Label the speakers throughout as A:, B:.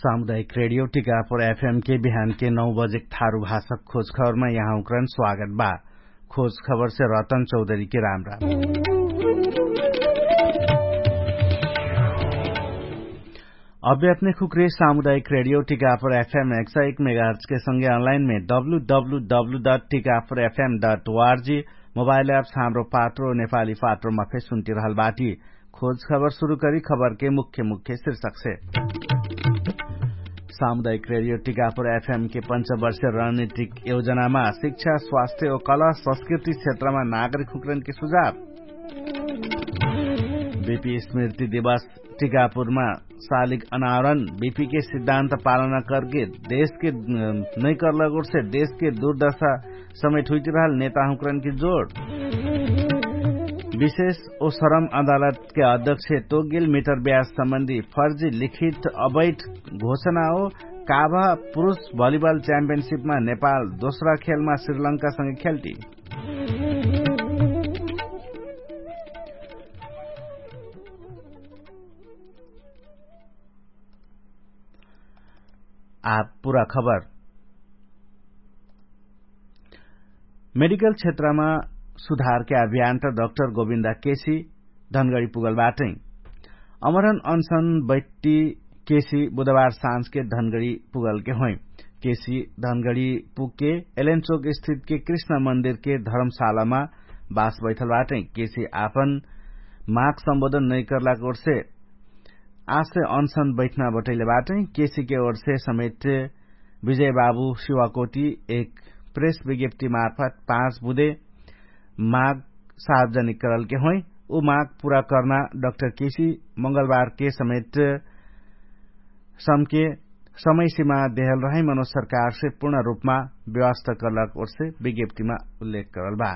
A: सामुदायिक radio Tikapur FM के बिहान के 9 बजे थारू भाषक खोज खबर में यहाँ उकरन स्वागत बा। खोज खबर से रतन चौधरी के राम राम। अब अपने खुकरे सामुदायिक रेडियो टिकापुर एफएम 101 मेगाहर्ट्ज के संगे ऑनलाइन में www.tikapurfm.org मोबाइल एप्स हाम्रो पात्रो नेपाली पात्रो में फे सुनती रहल बाटी। खोज खबर शुरू करी खबर के मुख्य शीर्षक से। सामुदायिक रेडियो टिकापुर एफएम के पंचवर्षीय रणनीतिक योजनामा शिक्षा, स्वास्थ्य और कला संस्कृति क्षेत्रमा नागरिक हुक्रन के सुझाव। बीपी स्मृति दिवस टिकापुरमा शालिग अनावरण। बीपी के सिद्धांत पालना करके देश के नहीं कर लगोर से देश के दुर्दशा समेत हुई रहल नेता हुक्रन की जोड़। विशेष और श्रम अदालत के अध्यक्ष तोगिल मीटर ब्याज संबंधी फर्जी लिखित अवैध घोषणा हो। काभा पुरुष भलिबल च्याम्पियनशिप में नेपाल दोस्रा खेल में श्रीलंका संगे खेल्टी। आप पूरा खबर। मेडिकल क्षेत्र में सुधार के अभियन्ता डाक्टर गोविन्दा केसी धनगढ़ी पुगलबाटै अमरन अनशन बैठी केसी बुधबार सांझ के धनगढ़ी पुगल के हुई। केसी धनगढ़ी पुग के एलेनचोक स्थित के कृष्ण मंदिर के धर्मशाला में बास बैठल बाटै केसी आपन माग संबोधन नहीं करला ओर से आज से अनशन बैठना बटैले बाटै केसी के ओर से समेत विजय बाबू शिवाकोटी एक प्रेस विज्ञप्ति मार्फत 5 बुधे माग सार्वजनिक करल के हुई। ऊ माग पूरा करना डाक्टर केसी मंगलबार के समेत समके समय सीमा देहल रही मनो सरकार से पूर्ण रूप में व्यवस्था करलक ओर से विज्ञप्ति में उल्लेख करल बा।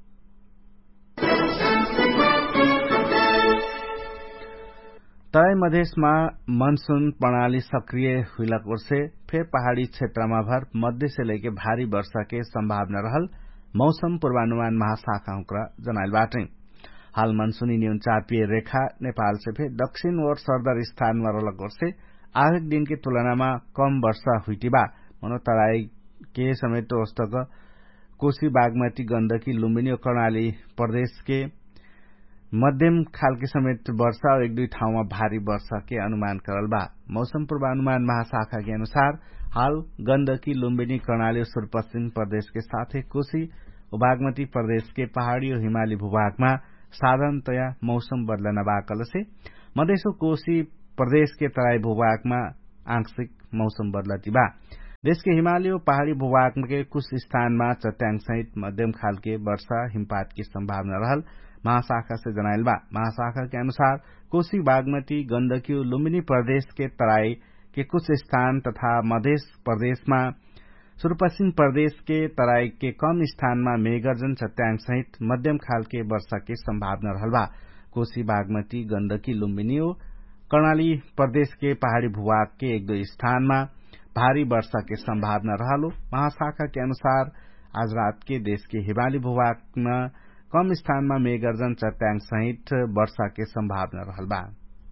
A: तराई मधेश में मनसून प्रणाली सक्रिय हुईलक ओर से फिर पहाड़ी क्षेत्र में भर मध्य से लेके भारी वर्षा के संभावना रहल मौसम पूर्वानुमान महाशाखा हुक्रा जनाइल बाटै। हाल मनसूनी न्यून चापीय रेखा नेपाल से फिर दक्षिण और सरदर स्थान में रहलक ओर से आवेक दिन की तुलना में कम वर्षा हुई बा। मनो तराई के समेत वस्तक कोशी बागमती गण्डकी लुम्बिनी और कर्णाली प्रदेश के मध्यम खाल के समेत वर्षा और 1-2 ठाउँ में भारी वर्षा के अनुमान करल बा। मौसम पूर्वानुमान महाशाखा के अनुसार हाल गण्डकी लुम्बिनी कर्णाली और सुदूरपश्चिम प्रदेश के साथ कोशी और बागमती प्रदेश के पहाड़ी और हिमाली भूभाग में साधारणतया मौसम बदलन बाकल से मधेश कोशी प्रदेश के तराई भूभाग में आंशिक मौसम बदलती बा। देश के हिमाली और पहाड़ी भूभाग के कुछ स्थान में चट्याङ सहित मध्यम खाल के वर्षा हिमपात की संभावना रहल महाशाखा से जनाइल बा। महाशाखा के अनुसार कोशी बागमती गण्डकी और लुम्बिनी प्रदेश के तराई के कुछ स्थान तथा मध्य प्रदेश में सुदूरपश्चिम प्रदेश के तराई के कम स्थान में मेघगर्जन चट्याङ सहित मध्यम खाल के वर्षा की संभावना रहल बा। कोशी बागमती गण्डकी लुम्बिनी और कर्णाली प्रदेश के पहाड़ी भूभाग के 1-2 स्थान में भारी वर्षा की संभावना रहल। महाशाखा के अनुसार आज रात के देश के हिमाली भूभाग में कम स्थान में मेघगर्जन चट्याङ सहित वर्षा के संभावना रहल बा।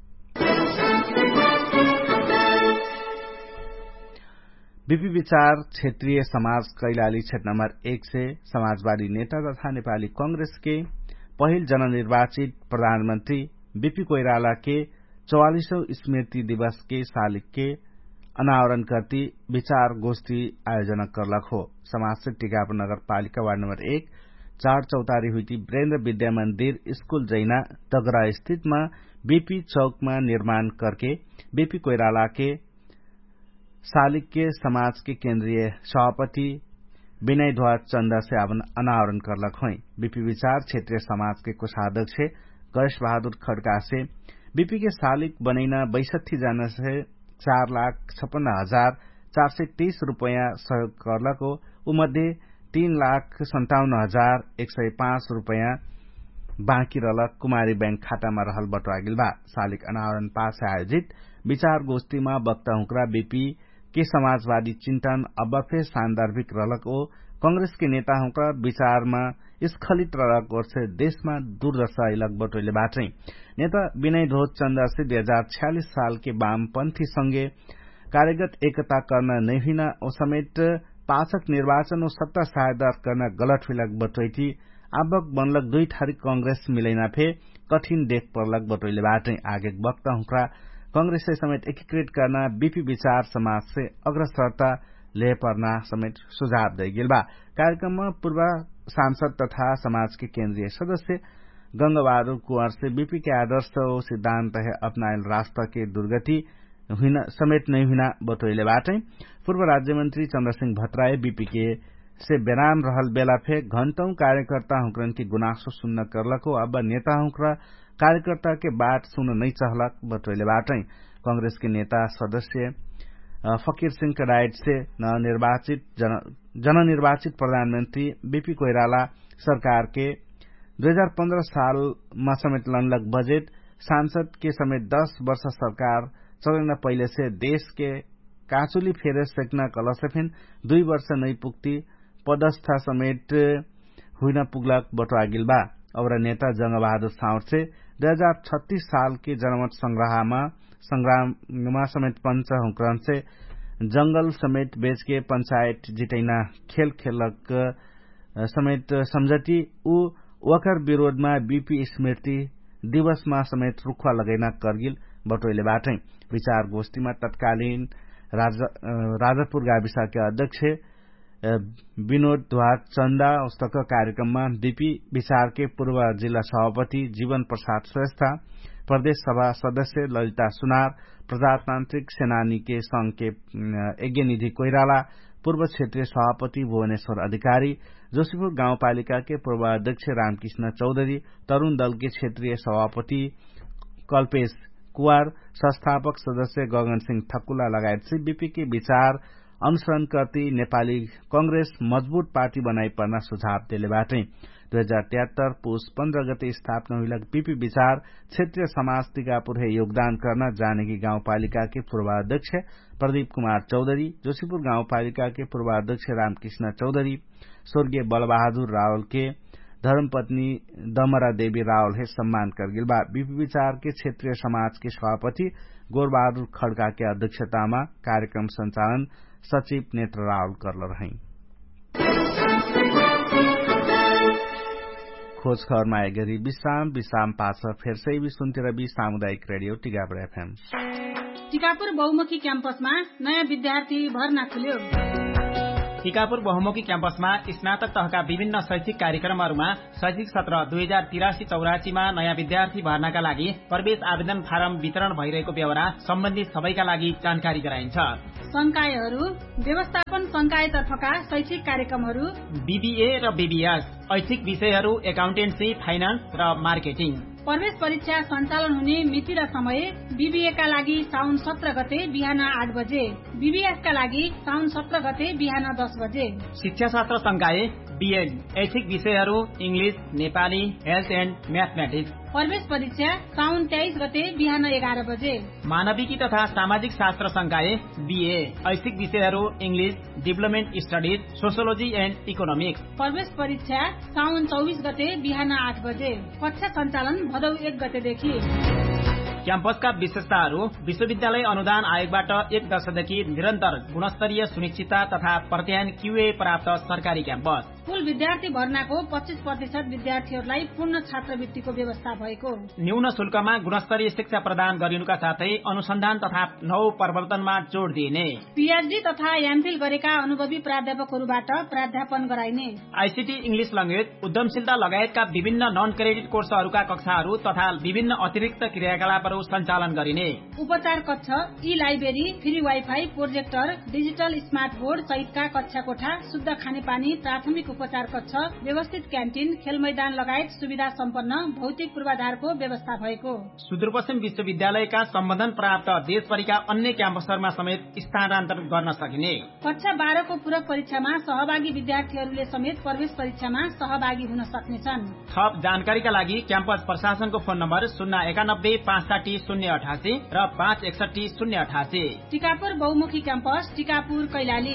A: बीपी विचार क्षेत्रीय समाज कैलाली क्षेत्र नंबर 1 से समाजवादी नेता तथा नेपाली कांग्रेस के पहिल जननिर्वाचित प्रधानमंत्री बीपी कोइराला के 44औं स्मृति दिवस के शालिग के अनावरण करती विचार गोष्ठी आयोजना करलक हो। समाज से टिकापुर नगर पालिका वार्ड नंबर 1 4 चौतारी हुई वीरेन्द्र विद्या मंदिर स्कूल जैना तगरा स्थित में बीपी चौक में निर्माण करके बीपी कोइराला के शालिग के समाज के केंद्रीय सभापति विनय ध्वज चंदा से अनावरण करलक हुई। बीपी विचार क्षेत्रीय समाज के कोषाध्यक्ष गणेश बहादुर खड़का से बीपी के शालिग बनैना 62 जना से 4,56,430 रूपया सहयोग करलक हो। उमध्ये 3,57,105 रूपया बाँकी रहलक कुमारी बैंक खाता में रहल बटुआगिल बा। शालिग अनावरण पास आयोजित विचार गोष्ठी में वक्ता हुक्रा बीपी के समाजवादी चिंतन अब फिर सांदर्भिक रहलक ओ कांग्रेस के नेता हुक्रा विचार में स्खलित रहलक और से देश में दुर्दशा इलक बटोले बाटै नेता विनय ध्वज चंदा से 2046 साल के वामपंथी संगे कार्यगत एकता गर्न नै होइन ओ समेत पाचक निर्वाचन और सत्ता साझेदार गर्न गलत हुइलक बटोइटी आवक बनलक दुई ठारी कांग्रेस मिलैना फे कठिन देख पर्लक बटोइले बाटै आगे वक्ता हुँक्रा कांग्रेस से समेत एकीकृत करना बीपी विचार समाज से अग्रसरता ले पर्ना समेत सुझाव दे गिल बा। कार्यक्रम में पूर्व सांसद तथा समाज के केंद्रीय सदस्य गंगबहादुर कुंवर से बीपी के आदर्श और सिद्धांत है अपनायल राष्ट्र के दुर्गति समेत नहीं हुना बतोइले बाटै पूर्व राज्य मंत्री चंद्र सिंह भट्टराय बीपी के से बेराम रहल बेला फे घंटों कार्यकर्ता हुक्रन की गुनासो सुन्न करलको अब नेता हुक्रा कार्यकर्ता के बात सुन नहीं चाहलक बतोइले बाटै कांग्रेस के नेता सदस्य फकीर सिंह कडायत से जननिर्वाचित प्रधानमंत्री बीपी कोइराला सरकार के 2015 साल में समेत लनलक बजेट सांसद के समेत 10 वर्ष सरकार चलन पहिले से देश के काचुली फेरे सेक्न कलसफिन 2 वर्ष नै पुग्ती पदस्थ समेत हुन पुग्लक बटुआगिल बा। और नेता जंगबहादुर साउद से 2036 साल के जनमत संग्राम समेत पंच हुक्रन से जंगल समेत बेच के पंचायत जितैना खेल खेलक समेत समझती उ वकर विरोधमा बीपी स्मृति दिवसमा समेत रुखवा लगैना करगिल बटोइले बाटै विचार गोष्ठीमा तत्कालीन राजापुर गाविसा के अध्यक्ष विनोद ध्वार चन्दा औस्तक कार्यक्रममा बीपी विचार के पूर्व जिल्ला सभापति जीवन प्रसाद श्रेष्ठ प्रदेश सभा सदस्य ललिता सुनार प्रजातान्त्रिक सेनानी के संघ के यज्ञनिधि कोइराला पूर्व क्षेत्रीय सभापति भुवनेश्वर अधिकारी जोशीपुर गाउँपालिका के पूर्व अध्यक्ष रामकृष्ण चौधरी तरूण दल के क्षेत्रीय सभापति कल्पेश कुवार संस्थापक सदस्य गगन सिंह ठकुला लगायत से बीपी के विचार अनुसरण करती नेपाली कांग्रेस मजबूत पार्टी बनाई पर्ना सुझाव दिले बाटै 2073 पुष 15 गते स्थापना हुइलक बीपी विचार क्षेत्रीय समाज टिकापुर है योगदान करना जानकी गाउँपालिका के पूर्व अध्यक्ष प्रदीप कुमार चौधरी जोशीपुर गाउँपालिका के पूर्व अध्यक्ष रामकृष्ण चौधरी स्वर्गीय बलबहादुर रावल के धर्मपत्नी दमरा देवी रावल है सम्मान करगिल बा। बीपी विचार के क्षेत्रीय समाज के सभापति गोरबहादुर खड्का के अध्यक्षतामा कार्यक्रम संचालन सचिव नेत्र रावल करल रही। खोज खबरमा आएगरी विश्राम पाछ फेर से भी सुनते रवि सामुदायिक रेडियो टिकापुर एफएम।
B: टिकापुर बहुमुखी क्याम्पसमा नयाँ विद्यार्थी भर्ना खुल्यो।
C: टिकापुर बहुमुखी क्याम्पसमा स्नातक तहका विभिन्न शैक्षिक कार्यक्रमहरूमा शैक्षिक सत्र 2083-84 मा नयाँ विद्यार्थी भर्नाका लागि प्रवेश आवेदन फारम वितरण भइरहेको बेहोरा सम्बन्धित सबैका लागि जानकारी गराइन्छ।
B: संकायहरू व्यवस्थापन संकाय तर्फका शैक्षिक कार्यक्रमहरू
C: बीबीए र बीबीएस, ऐच्छिक विषयहरू एकाउन्टेन्सी, फाइनान्स र मार्केटिङ।
B: प्रवेश परीक्षा सञ्चालन हुने मिति र समय बीबीए का लागि साउन 17 गते बिहान 8 बजे, बीबीएस का लागि साउन 17 गते बिहान 10 बजे।
C: शिक्षाशास्त्र संकाय बीएड, ऐच्छिक विषयहरू English, Nepali, health and mathematics.
B: प्रवेश परीक्षा साउन 23 गते बिहान 11 बजे।
C: मानविकी तथा सामाजिक शास्त्र संकाय बीए, ऐच्छिक विषयहरू English, development studies, sociology and economics.
B: प्रवेश परीक्षा साउन 24 गते बिहान 8 बजे। कक्षा सञ्चालन भदौ 1 गतेदेखि।
C: क्याम्पसका विशेषताहरू विश्वविद्यालय अनुदान आयोगबाट 1 वर्षदेखि निरन्तर गुणस्तरीय सुनिश्चितता तथा प्रत्यायन क्यूए प्राप्त सरकारी क्याम्पस।
B: कुल विद्यार्थी भर्नाको 25% विद्यार्थीहरूलाई पूर्ण छात्रवृत्तिको व्यवस्था भएको।
C: न्यून शुल्कमा गुणस्तरीय शिक्षा प्रदान गरिनुका साथै अनुसन्धान तथा नव प्रवर्तनमा जोड़ दिइने।
B: पीएचडी तथा एमफिल गरेका अनुभवी प्राध्यापकहरूबाट प्राध्यापन गराइने।
C: आईसीटी, इंग्लिश ल्याङ्ग्वेज, उद्यमशीलता लगायतका विभिन्न नन क्रेडिट कोर्सहरूका कक्षाहरू तथा विभिन्न अतिरिक्त क्रियाकलापहरू सञ्चालन गरिने।
B: उपचार कक्ष, ई library, free wifi, projector, digital smart board सहितका कक्षा कोठा, शुद्ध खानेपानी, प्राथमिक उपचार कक्ष, व्यवस्थित क्यान्टिन, खेल मैदान लगायत सुविधा सम्पन्न भौतिक पूर्वाधारको व्यवस्था भएको।
C: सुदूरपश्चिम विश्वविद्यालयका सम्बन्धन प्राप्त देशभरिका अन्य क्याम्पसहरूमा समेत स्थानान्तरण गर्न सकिने।
B: कक्षा 12 को पूरक परीक्षामा सहभागी विद्यार्थीहरूले समेत प्रवेश परीक्षामा सहभागी हुन सक्नेछन्।
C: थप जानकारीका लागि क्याम्पस प्रशासनको फोन नम्बर 091 560 088 र 561 088।
B: टिकापुर बहुमुखी क्याम्पस, टिकापुर, कैलाली।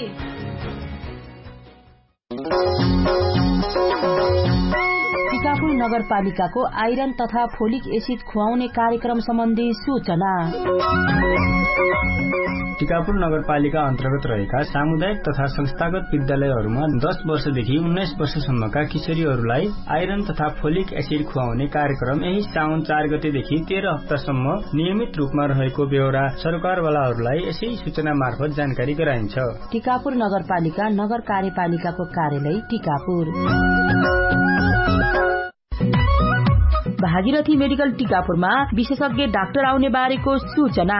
D: टिकापुर नगरपालिकाको आइरन तथा फोलिक एसिड खुवाउने कार्यक्रम सम्बन्धी सूचना।
E: टिकापुर नगरपालिका अन्तर्गत रहेका सामुदायिक तथा संस्थागत विद्यालयहरूमा 10 वर्षदेखि 19 वर्षसम्मका किशोरीहरूलाई आइरन तथा फोलिक एसिड खुवाउने कार्यक्रम यही साउन 4 गतेदेखि 13 हप्तासम्म नियमित रूपमा रहेको बेहोरा सरकारवालाहरूलाई यसै सूचना मार्फत जानकारी गराइन्छ।
D: टिकापुर नगरपालिका नगर कार्यपालिकाको कार्यालय टिकापुर। भागीरथी मेडिकल टिकापुरमा विशेषज्ञ डाक्टर आउने बारेको सूचना।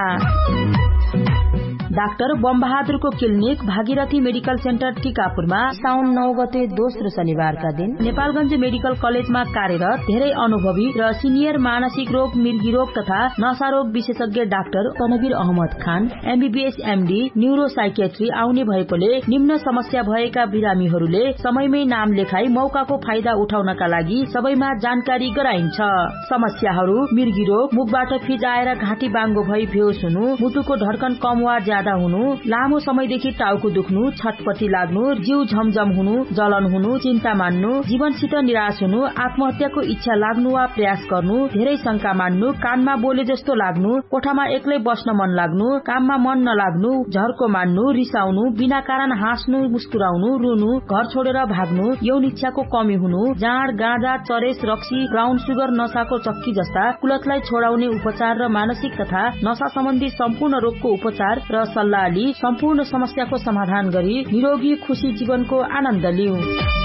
D: Doctor बमबहादुरको clinic Bhagirathi medical centre टिकापुरमा साउन 9 गते दोस्रो शनिबारका दिन नेपालगञ्ज मेडिकल कलेजमा कार्यरत धेरै अनुभवी र सिनियर मानसिक रोग, मृगी रोग तथा नशा रोग विशेषज्ञ डाक्टर तनवीर अहमद खान MBBS MD न्यूरो साइकियाट्री आउने भएकोले निम्न समस्या भएका बिरामीहरूले समयमै नाम लेखाई मौकाको फाइदा उठाउनका लागि सबैमा जानकारी गराइन्छ। समस्याहरू मृगी रोग, मुखबाट फिजाएर घाँटी बाङ्गो भई बेहोस हुनु, मुटुको धड्कन कम वा ज्यादा हुनु, लामो समयदेखि टाउको दुख्नु, छटपटी लाग्नु, जिउ झमझम हुनु, जलन हुनु, चिन्ता मान्नु, जीवनसित निराश हुनु, आत्महत्याको इच्छा लाग्नु वा प्रयास गर्नु, धेरै शंका मान्नु, कानमा बोले जस्तो लाग्नु, कोठामा एक्लै बस्न मन लाग्नु, काममा मन नलाग्नु, झर्को मान्नु, रिसाउनु, बिना कारण हाँस्नु, मुस्कुराउनु, रुनु, घर छोडेर भाग्नु, यौन इच्छाको कमी हुनु, जाँड, गाँजा, चरेस, रक्सी, ब्राउन सुगर, नशाको चक्की जस्ता कुलतलाई छोडाउने उपचार र मानसिक तथा नशा सम्बन्धी सम्पूर्ण रोगको उपचार र सल्लाह लिई सम्पूर्ण समस्याको समाधान गरी निरोगी खुशी जीवनको आनन्द लिऊ।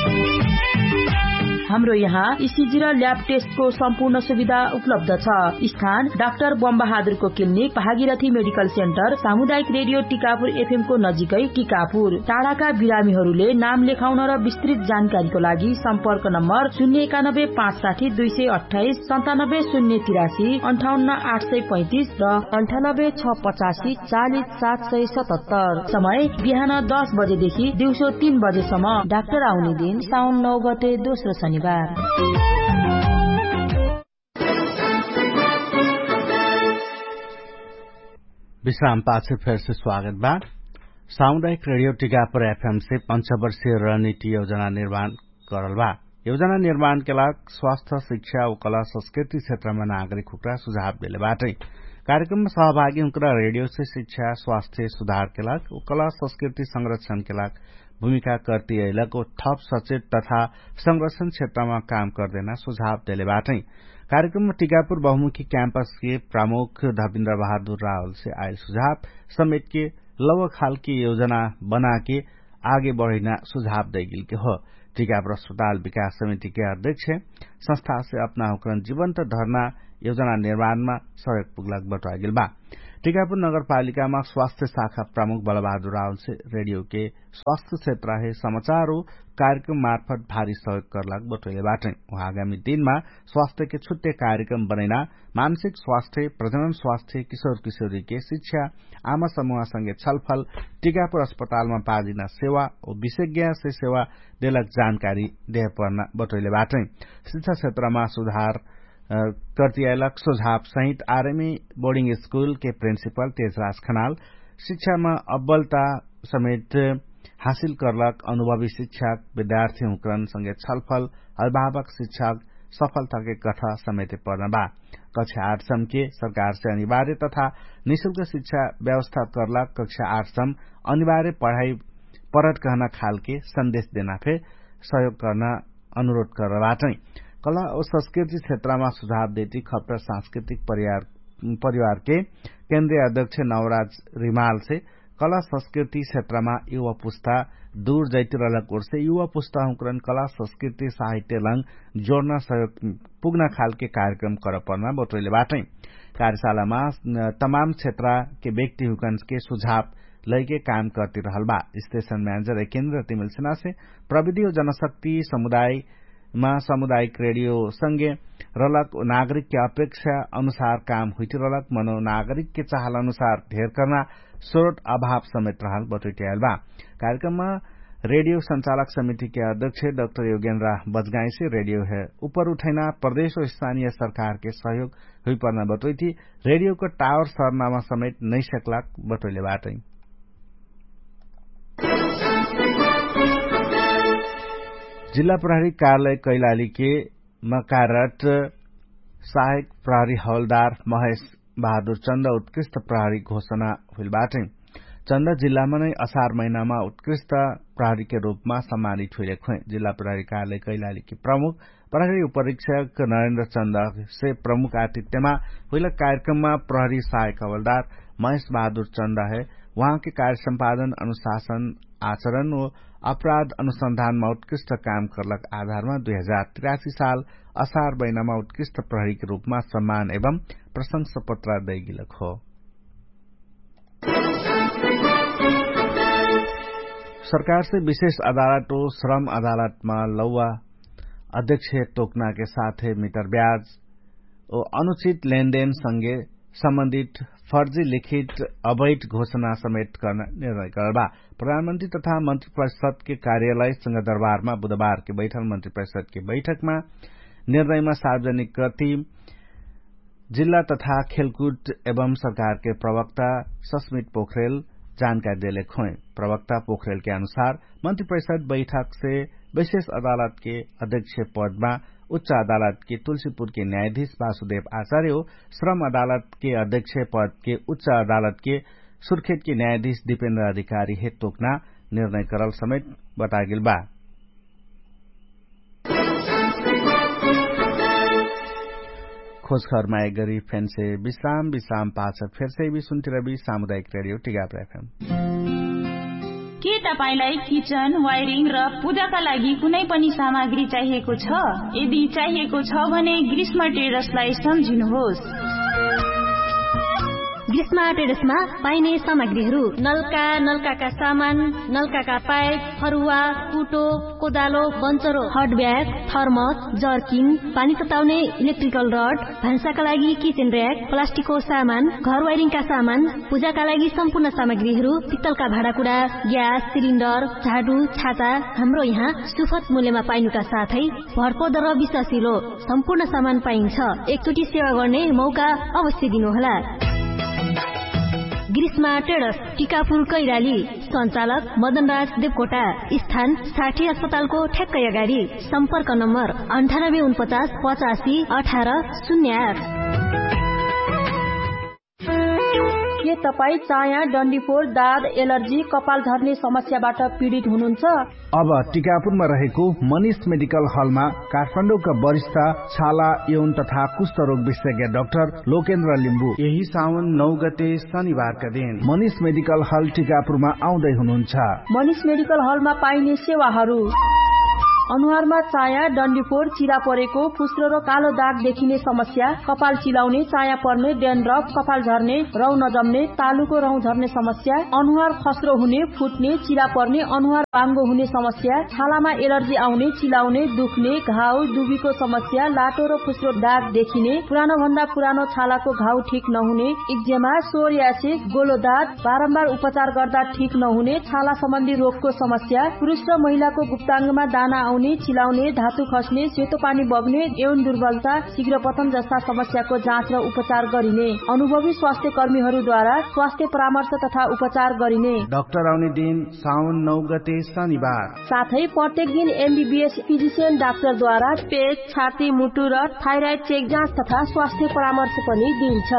D: हाम्रो यहाँ ECG र ल्याब टेस्टको सम्पूर्ण सुविधा उपलब्ध छ। स्थान doctor बमबहादुरको clinic Bhagirathi medical centre सामुदायिक रेडियो टिकापुर FM को नजिकै टिकापुर। टाढाका बिरामीहरूले नाम लेखाउन र विस्तृत जानकारीको लागि सम्पर्क नम्बर 091 560 228 97 083 58 835 र 98 685 40 777। समय बिहान 10 बजेदेखि दिउँसो 3 बजेसम्म। डाक्टर आउने दिन साउन 9 गते दोस्रो शनिबार।
A: विश्राम पाछे फिर से स्वागत बा। सामुदायिक रेडियो टिकापुर FM से पंचवर्षीय रणनीति योजना निर्माण करल बा। योजना निर्माण के लाग स्वास्थ्य, शिक्षा और कला संस्कृति क्षेत्र में नागरिक हुकरा सुझाव दिले बाटे। कार्यक्रम में सहभागी हुकरा रेडियो से शिक्षा, स्वास्थ्य सुधार के लाग कला संस्कृति संरक्षण के लाग भूमिका करती को थप सचेत तथा संरक्षण क्षेत्र में काम कर देना सुझाव दिले बाटे। कार्यक्रम में टिकापुर बहुमुखी कैंपस के प्रमुख धर्मेन्द्र बहादुर रावल से आयल सुझाव समेत के लव खाल की योजना बना के आगे बढ़ना सुझाव देगिल के हो। टिकापुर अस्पताल विकास समिति के अध्यक्ष संस्था से अपना हुकरन जीवंत धरना योजना निर्माण में सहयोग पुगलक बटुआगिल बा। टिकापुर नगरपालिका में स्वास्थ्य शाखा प्रमुख बलबहादुर रावल से रेडियो के स्वास्थ्य क्षेत्र है समाचार कार्यक्रम मार्फत भारी सहयोग करलक बटोले बाटे। वहाँ आगामी दिन में स्वास्थ्य के छुट्टे कार्यक्रम बनेना, मानसिक स्वास्थ्य, प्रजनन स्वास्थ्य, किशोर किशोरी के शिक्षा, आमा समूह संगे छलफल, टिकापुर अस्पताल में पाजिना सेवा और विशेषज्ञ से सेवा देलक जानकारी दे पर्ना बटोले बाटे। शिक्षा क्षेत्र में सुधार कर्तियालक सुझाव सहित आरएमई बोर्डिंग स्कूल के प्रिंसिपल तेजराज खनाल, शिक्षा में अव्वलता समेत हासिल करलक अनुभवी शिक्षक विद्यार्थी हुकरन संगे छलफल, अभिभावक शिक्षक सफलता के कथा समेत पर्न बा। कक्षा 8 सम के सरकार से अनिवार्य तथा निःशुल्क शिक्षा व्यवस्था करलक। कक्षा 8 सम अनिवार्य पढ़ाई परट कहना खाल के संदेश देना फे सहयोग करना अनुरोध कर बाटे। कला और संस्कृति क्षेत्र में सुझाव देती खप्टर सांस्कृतिक परिवार के केंद्रीय अध्यक्ष नवराज रिमाल से कला संस्कृति क्षेत्र में युवा पुस्ता दूर जैती रहलक ओर से युवा पुस्ता हुकरन कला संस्कृति साहित्य लंग जोड़ना सहयोग पुगना खाल के कार्यक्रम कर पर्ना बतौले बाटे। कार्यशाला में तमाम क्षेत्र के व्यक्ति हुकन के सुझाव लैके काम करती रहल बा। स्टेशन मैनेजर केन्द्र तिमिल सिन्हा से प्रविधि और जनशक्ति समुदाय में सामुदायिक रेडियो संगे रलक नागरिक के अपेक्षा अनुसार काम हुई रलक मनो नागरिक के चाहल अनुसार ढेर करना स्रोत अभाव समेत रहल बतौटियाल बा। कार्यक्रम में रेडियो संचालक समिति के अध्यक्ष डाक्टर योगेन्द्र बजगाई से रेडियो है ऊपर उठैना प्रदेश और स्थानीय सरकार के सहयोग हुई पर्ना बतोई थी। रेडियो को टावर सरनामा समेत नहीं सकलक बतौले बाटे। जिला प्रहरी कार्यालय कैलाली के कार्यरत सहायक प्रहरी हवलदार महेश बहादुर चन्द उत्कृष्ट प्रहरी घोषणा हुई बाटे। चन्दा जिल्लामा नै असार महिनामा उत्कृष्ट प्रहरीका रूपमा सम्मानित हुइरहेको जिल्ला प्रहरी कार्यालय कैलालीकी प्रमुख प्रहरी उपरीक्षक नरेन्द्र चन्द से प्रमुख आतिथ्यमा हुइला कार्यक्रममा प्रहरी सहायक हवलदार महेश बहादुर चन्द है वहाँ के कार्य सम्पादन अनुशासन आचरण व अपराध अनुसंधानमा उत्कृष्ट काम करलक आधारमा 2083 साल असार महिनामा उत्कृष्ट प्रहरी के रूपमा सम्मान एवं प्रशंसा पत्र दैगिलक हो। सरकार से विशेष अदालत और श्रम अदालत में लौवा अध्यक्ष तोकना के साथ मीटर ब्याज और अनुचित लेनदेन संगे संबंधित फर्जी लिखित अवैध घोषणा समेत गर्न निर्णय करबा प्रधानमंत्री तथा मंत्री परिषद के कार्यालय संघ दरबारमा बुधबार के बैठल मंत्री परिषद की बैठक में निर्णयमा सार्वजनिक गति जिल्ला तथा खेलकूद एवं सरकार के प्रवक्ता सस्मित पोखरेल जानकारी देले खोए। प्रवक्ता पोखरेल के अनुसार मंत्री परिषद बैठक से विशेष अदालत के अध्यक्ष पद में उच्च अदालत के तुलसीपुर के न्यायाधीश वासुदेव आचार्य, श्रम अदालत के अध्यक्ष पद के उच्च अदालत के सुर्खेत के न्यायाधीश दीपेन्द्र अधिकारी हे तोकना निर्णय करल समेत बतागिल बा। खोजखबरमा एक गरी फेन से विश्राम पाछ फिर से भी सुनती रवि सामुदायिक रेडियो टिकापुर एफएम।
D: के तपाईलाई किचन वायरिङ र पूजाका लागि कुनै पनि सामग्री चाहिएको छ? यदि चाहिएको छ भने ग्रीष्मा ट्रेडर्सलाई सम्झिनुहोस्।
F: ग्रीष्मा ट्रेडर्समा पाइने सामग्रीहरू नलकाका सामान, नलकाका पाइप, फरुवा, कुटो, कोदालो, बन्चरो, हट ब्याग, थर्मस, जर्किन, पानी तताउने इलेक्ट्रिकल रड, भान्साका लागि किचन र्याक, प्लास्टिकको सामान, घर वायरिङका सामान, पूजाका लागि सम्पूर्ण सामग्रीहरू, पित्तलका भाँडाकुँडा, ग्यास सिलिन्डर, झाडु, छाता हाम्रो यहाँ सुपथ मूल्यमा पाइनुका साथै भरपर्दो र विश्वासिलो सम्पूर्ण सामान पाइन्छ। एकचोटि सेवा गर्ने मौका अवश्य दिनुहोला। ग्रीष्मा ट्रेडर्स टिकापुर कैलाली, सञ्चालक मदनराज देवकोटा, स्थान साठी अस्पतालको ठ्याक्कै अगाडि, सम्पर्क नम्बर 9849 85 18 08।
D: के तपाई चाया, डन्डीफोर, दाद, एलर्जी, कपाल झर्ने समस्याबाट पीडित हुनुहुन्छ?
A: अब टिकापुरमा रहेको मनीष मेडिकल हलमा काठमाडौँका वरिष्ठ छाला, यौन तथा कुष्ठ रोग विशेषज्ञ डाक्टर लोकेन्द्र लिम्बू यही साउन 9 गते शनिबारका दिन मनीष मेडिकल हल टिकापुरमा आउँदै हुनुहुन्छ।
D: मनीष मेडिकल हलमा पाइने सेवाहरू: अनुहारमा चाया, डन्डीफोर, चिरा परेको, फुस्रो र कालो दाग देखिने समस्या, कपाल चिलाउने, चाया पर्ने, डेन्ड्रफ, कपाल झर्ने, रौ नजम्ने, तालुको रौं झर्ने समस्या, अनुहार खस्रो हुने, फुट्ने, चिरा पर्ने, अनुहार बाङ्गो हुने समस्या, छालामा एलर्जी आउने, चिलाउने, दुख्ने, घाउ, दुबीको समस्या, लाटो र फुस्रो दाग देखिने, पुरानो भन्दा पुरानो छालाको घाउ ठीक नहुने, एक्जेमा, सोरियासिस, गोलो दाग, बारम्बार उपचार गर्दा ठीक नहुने, छाला सम्बन्धी रोगको समस्या, पुरुष र महिलाको गुप्ताङ्गमा दाना आउने, चिलाउने, धातु खस्ने, सेतो पानी बग्ने, यौन दुर्बलता, शीघ्र पतन जस्ता समस्याको जाँच र उपचार गरिने, अनुभवी स्वास्थ्य कर्मीहरूद्वारा स्वास्थ्य परामर्श तथा उपचार गरिने।
A: डाक्टर आउने दिन साउन 9 गते शनिबार।
D: साथै प्रत्येक दिन एमबीबीएस फिजिशियन डाक्टरद्वारा पेट, छाती, मुटु र थाइराइड चेक जाँच तथा स्वास्थ्य परामर्श पनि दिन्छ।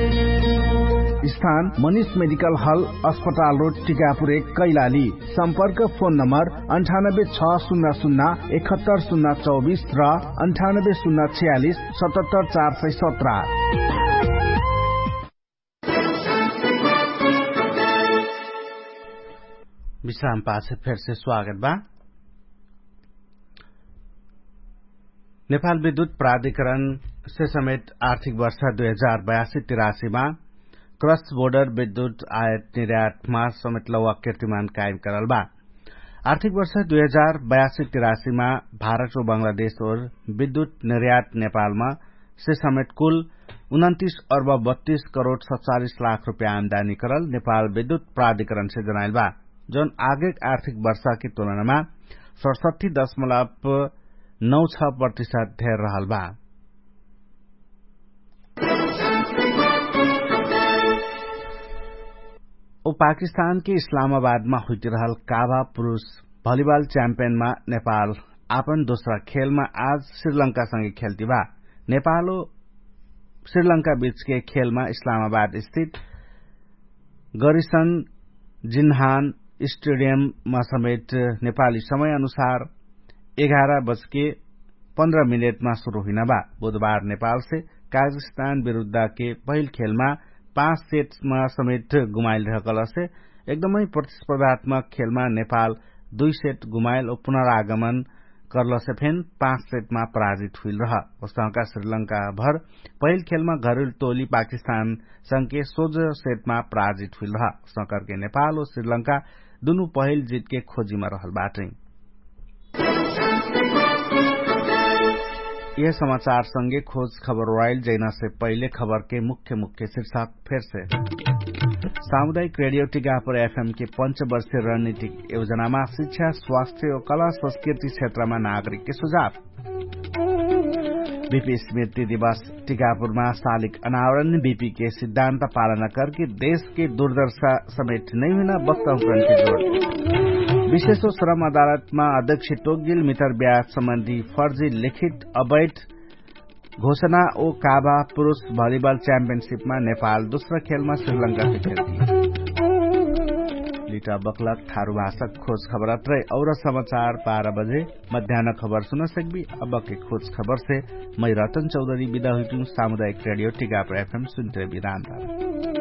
A: स्थान मनीष मेडिकल हल, अस्पताल रोड, टिकापुर 1 कैलाली। सम्पर्क फोन नम्बर 9860017024 र 9806477417। विश्राम पाछे फिर से स्वागत बा। नेपाल विद्युत प्राधिकरण से समेत आर्थिक वर्ष 2082-83 में क्रस बोर्डर विद्युत आयात निर्यातमा समेत लौवा कीर्तिमान कायम करल बा। आर्थिक वर्ष 2082-83 में भारत और बांग्लादेश और विद्युत निर्यात नेपालमा से समेत कुल 29 अर्ब 32 करोड़ 47 लाख रुपया आमदानी करल नेपाल विद्युत प्राधिकरण से जनाइल बा, जौन आगे आर्थिक वर्ष की तुलना में 67.96% ढेर रहल बा। पाकिस्तान के इस्लामाबाद में हुई रहल काबा पुरूष भलिबल च्याम्पियन में नेपाल आपन दोस्रा खेल में आज श्रीलंका संगे खेलती बा। नेपाल और श्रीलंका बीच के खेल में इस्लामाबाद स्थित गरिसन जिन्हान स्टेडियममा समेत नेपाली समय अनुसार 11:15 शुरू हुन बा। बुधबार नेपाल से काजाख्स्तान विरूद्ध के पहिल खेलमा 5 सेटमा समेत गुमाइल रहल से एकदमै प्रतिस्पर्धात्मक खेलमा नेपाल 2 सेट गुमाइल और पुनरागमन करल से फेन 5 सेटमा पराजित हुइल रह। उसँका श्रीलंका भर पहिल खेलमा घरेलु टोली पाकिस्तान संगे 16 सेटमा पराजित हुइल रह। उसँकर के नेपाल और श्रीलंका दुनु पहिल जीत के खोजीमा रहल बाटे। यह समाचार संगे खोज खबर रोयल जैना से पहले खबर के मुख्य शीर्षक फिर से। सामुदायिक रेडियो टीकापुर एफएम के पंचवर्षीय रणनीतिक योजनामा शिक्षा, स्वास्थ्य और कला संस्कृति क्षेत्रमा नागरिक के सुझाव। बीपी स्मृति दिवस टीकापुरमा शालिक अनावरण। बीपी के सिद्धांत पालना करके देश के दुर्दशा समेत नहीं हुन वक्तव्य की जोड़। विशेष श्रम अदालतमा अध्यक्ष टोगिल मिटर ब्याज सम्बन्धी फर्जी लिखित अवैध घोषणा ओ काबा पुरूष भलिबल च्याम्पियनशीपमा नेपाल दोस्रो खेलमा श्रीलंका से खेल्थी। लिटा बकलक थारू भाषक खोज खबर अत्रै और समाचार 12 बजे मध्याह्न खबर सुन सकबी। अब के खोज खबर से मैं रतन चौधरी विदा हुई। सामुदायिक रेडियो टीकापुर एफएम सुनते विराम।